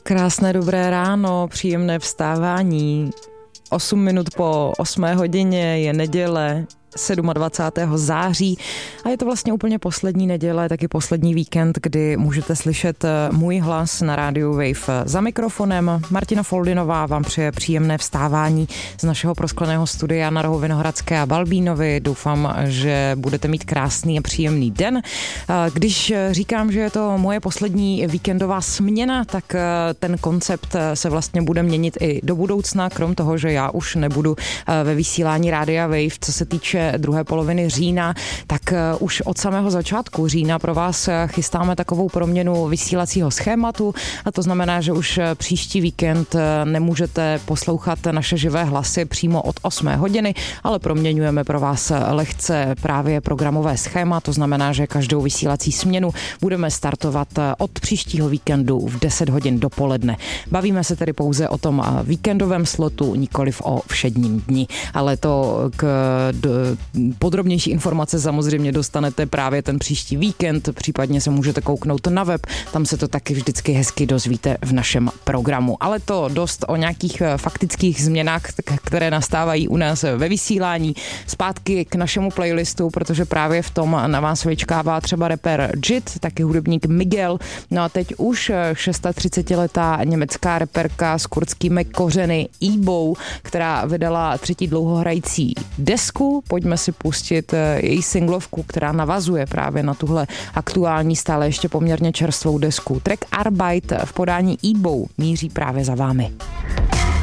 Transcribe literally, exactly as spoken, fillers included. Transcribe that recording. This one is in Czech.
Krásné dobré ráno, příjemné vstávání. osm minut po osmé hodině je neděle, dvacátého sedmého září a je to vlastně úplně poslední neděle, taky poslední víkend, kdy můžete slyšet můj hlas na rádiu Wave. Za mikrofonem Martina Foldinová vám přeje příjemné vstávání z našeho proskleného studia na rohu Vinohradské a Balbínovy. Doufám, že budete mít krásný a příjemný den. Když říkám, že je to moje poslední víkendová směna, tak ten koncept se vlastně bude měnit i do budoucna, krom toho, že já už nebudu ve vysílání rádia Wave, co se týče druhé poloviny října, tak už od samého začátku října pro vás chystáme takovou proměnu vysílacího schématu a to znamená, že už příští víkend nemůžete poslouchat naše živé hlasy přímo od osmé hodiny, ale proměňujeme pro vás lehce právě programové schéma, to znamená, že každou vysílací směnu budeme startovat od příštího víkendu v deset hodin dopoledne. Bavíme se tedy pouze o tom víkendovém slotu, nikoliv o všedním dni, ale to k podrobnější informace samozřejmě dostanete právě ten příští víkend, případně se můžete kouknout na web, tam se to taky vždycky hezky dozvíte v našem programu. Ale to dost o nějakých faktických změnách, které nastávají u nás ve vysílání. Zpátky k našemu playlistu, protože právě v tom na vás vyčkává třeba rapper Jit, taky hudebník Miguel. No a teď už třicetišestiletá německá reperka s kurdskými kořeny Ebou, která vydala třetí dlouhohrající desku. Pojďme si pustit její singlovku, která navazuje právě na tuhle aktuální, stále ještě poměrně čerstvou desku. Track Arbeit v podání Ebou míří právě za vámi.